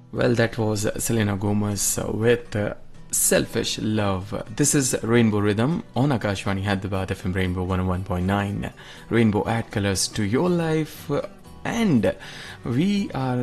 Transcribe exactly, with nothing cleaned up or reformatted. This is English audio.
Well, that was Selena Gomez with uh, Selfish Love. This is Rainbow Rhythm on Akashvani Hyderabad F M Rainbow one oh one point nine. Rainbow add colors to your life, and we are